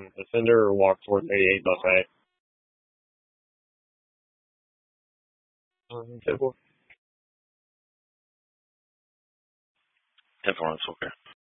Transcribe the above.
Ascender or walk towards 88 Buffet. 10-4. 10-4, it's okay.